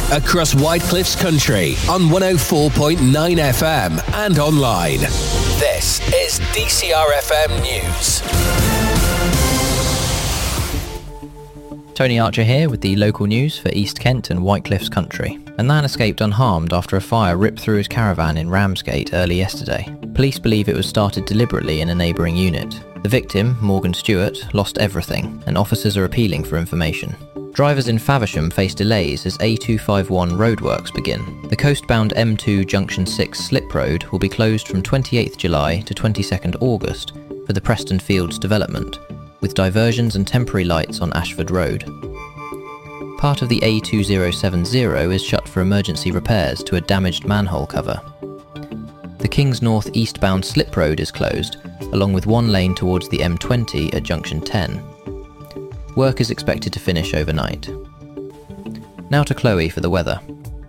across Whitecliff's country on 104.9 FM and online. This is DCR FM News. Tony Archer here with the local news for East Kent and Whitecliff's country. A man escaped unharmed after a fire ripped through his caravan in Ramsgate early yesterday. Police believe it was started deliberately in a neighbouring unit. The victim, Morgan Stewart, lost everything, and officers are appealing for information. Drivers in Faversham face delays as A251 roadworks begin. The coastbound M2 Junction 6 slip road will be closed from 28th July to 22nd August for the Preston Fields development, with diversions and temporary lights on Ashford Road. Part of the A2070 is shut for emergency repairs to a damaged manhole cover. The Kings North eastbound slip road is closed, along with one lane towards the M20 at Junction 10. Work is expected to finish overnight. Now to Chloe for the weather.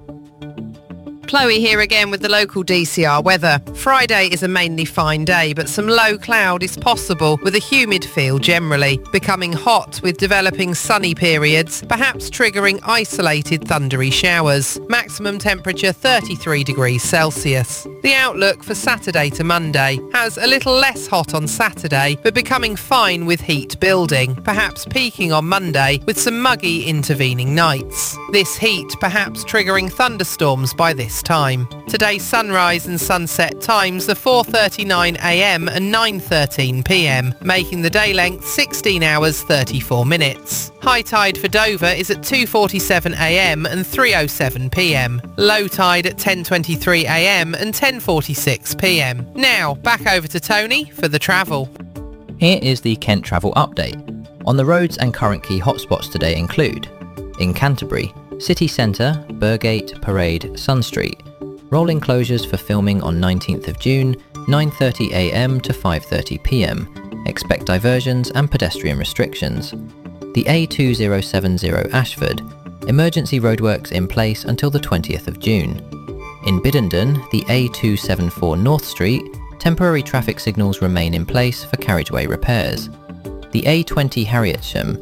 Chloe here again with the local DCR weather. Friday is a mainly fine day, but some low cloud is possible with a humid feel generally, becoming hot with developing sunny periods, perhaps triggering isolated thundery showers. Maximum temperature 33 degrees Celsius. The outlook for Saturday to Monday has a little less hot on Saturday, but becoming fine with heat building, perhaps peaking on Monday with some muggy intervening nights. This heat perhaps triggering thunderstorms by this time. Today's sunrise and sunset times are 4:39am and 9:13pm, making the day length 16 hours 34 minutes. High tide for Dover is at 2:47am and 3:07pm. Low tide at 10:23am and 10:46pm. Now, back over to Tony for the travel. Here is the Kent travel update. On the roads and current key hotspots today include: in Canterbury, City Centre, Burgate, Parade, Sun Street. Rolling closures for filming on 19th of June, 9:30am to 5:30pm. Expect diversions and pedestrian restrictions. The A2070 Ashford, emergency roadworks in place until the 20th of June. In Biddenden, the A274 North Street, temporary traffic signals remain in place for carriageway repairs. The A20 Harrietsham,